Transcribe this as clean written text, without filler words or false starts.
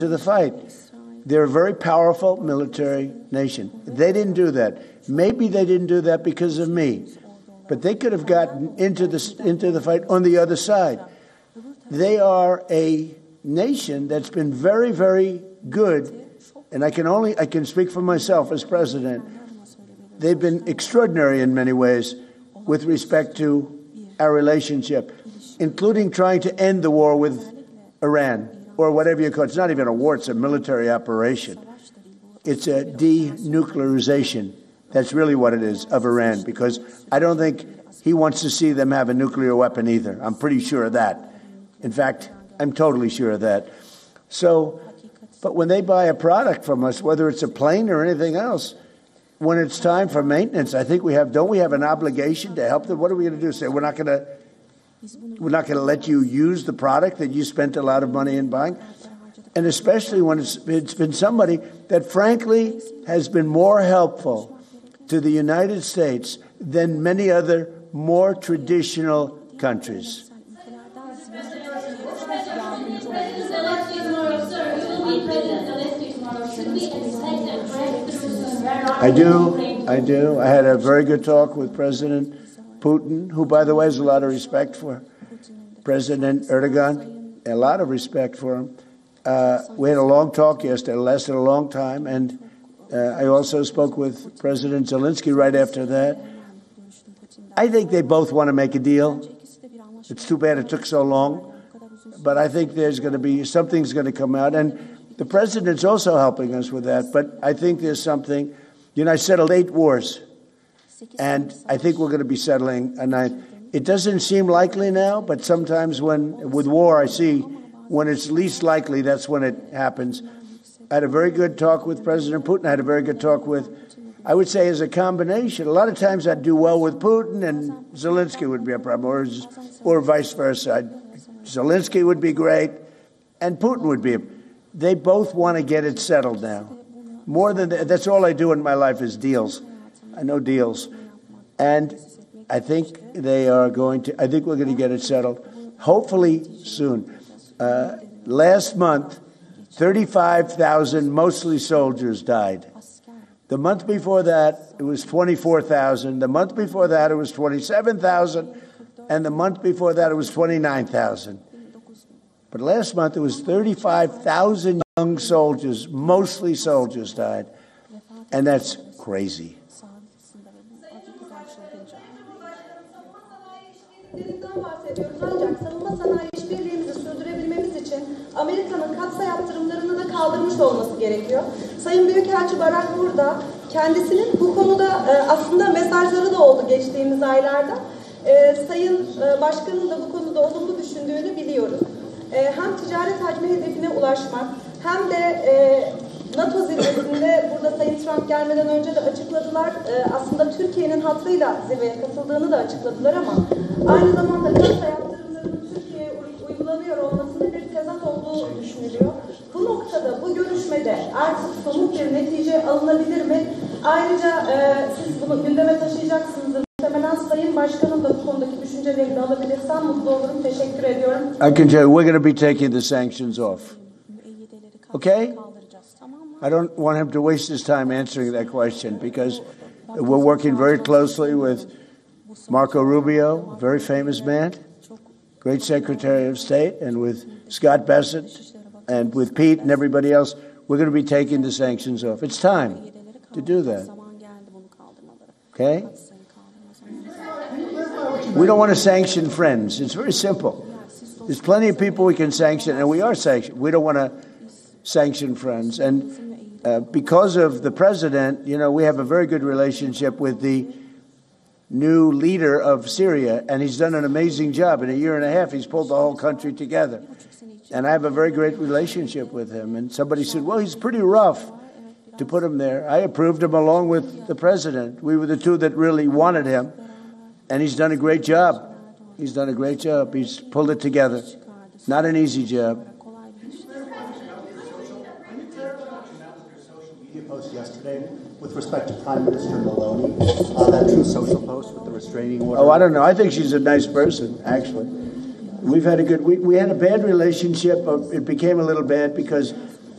to the fight. They're a very powerful military nation. They didn't do that. Maybe they didn't do that because of me, but they could have gotten into the fight on the other side. They are a nation that's been very, very good, and I can speak for myself as president. They've been extraordinary in many ways with respect to our relationship, including trying to end the war with Iran, or whatever you call it. It's not even a war, it's a military operation. It's a denuclearization. That's really what it is, of Iran, because I don't think he wants to see them have a nuclear weapon either. I'm pretty sure of that. In fact, I'm totally sure of that. So, but when they buy a product from us, whether it's a plane or anything else, when it's time for maintenance, I think don't we have an obligation to help them? What are we going to do? Say we're not going to let you use the product that you spent a lot of money in buying? And especially when it's been somebody that frankly has been more helpful to the United States than many other more traditional countries. I do. I had a very good talk with President Putin, who, by the way, has a lot of respect for President Erdogan, a lot of respect for him. We had a long talk yesterday. It lasted a long time. And I also spoke with President Zelensky right after that. I think they both want to make a deal. It's too bad it took so long. But I think something's going to come out. And the president's also helping us with that. But I think there's something. I settled 8 wars. And I think we're going to be settling a 9th. It doesn't seem likely now, but sometimes with war, I see when it's least likely, that's when it happens. I had a very good talk with President Putin. I had a very good talk I would say as a combination. A lot of times I'd do well with Putin and Zelensky would be a problem, or vice versa. Zelensky would be great and Putin would be. They both want to get it settled now. More than that's all I do in my life is deals. I know deals. And I think we're going to get it settled, hopefully soon. Last month, 35,000, mostly soldiers, died. The month before that, it was 24,000. The month before that, it was 27,000. And the month before that, it was 29,000. But last month, it was 35,000 young soldiers, mostly soldiers, died. And that's crazy. Ancak savunma sanayi işbirliğimizi sürdürebilmemiz için Amerika'nın katsa yaptırımlarını da kaldırmış olması gerekiyor. Sayın Büyükelçi Barak burada kendisinin bu konuda aslında mesajları da oldu geçtiğimiz aylarda. Sayın Başkan'ın da bu konuda olumlu düşündüğünü biliyoruz. Hem ticaret hacmi hedefine ulaşmak hem de NATO zirvesinde burada Sayın Trump gelmeden önce de açıkladılar. Aslında Türkiye'nin hattıyla zirveye katıldığını da açıkladılar ama aynı zamanda kasa yaptırımlarının Türkiye'ye uygulanıyor olmasının bir tezat olduğu düşünülüyor. Bu noktada, bu görüşmede artık somut bir netice alınabilir mi? Ayrıca siz bunu gündeme taşıyacaksınızdır. Muhtemelen Sayın Başkan'ın da bu konudaki düşüncelerini de alabilirsem mutlu olurum. Teşekkür ediyorum. I can tell you, we're going to be taking the sanctions off. Okay? I don't want him to waste his time answering that question because we're working very closely with Marco Rubio, very famous man, great Secretary of State, and with Scott Bessent and with Pete and everybody else. We're going to be taking the sanctions off. It's time to do that. Okay? We don't want to sanction friends. It's very simple. There's plenty of people we can sanction, and we are sanctioned. We don't want to sanction friends. And because of the president, we have a very good relationship with the new leader of Syria, and he's done an amazing job. In a year and a half, he's pulled the whole country together. And I have a very great relationship with him. And somebody said, well, he's pretty rough to put him there. I approved him along with the president. We were the two that really wanted him. And he's done a great job. He's done a great job. He's pulled it together. Not an easy job. Post yesterday with respect to Prime Minister Maloney, that True Social post with the restraining order. Oh, I don't know. I think she's a nice person, actually. We've had we had a bad relationship. It became a little bad because